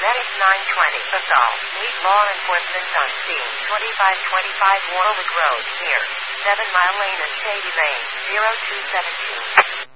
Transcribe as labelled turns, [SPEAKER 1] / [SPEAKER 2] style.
[SPEAKER 1] Medic 920. Assault. Meet law enforcement on scene. 2525 Warwick Road, near 7 Mile Lane and Shady Lane, 0272.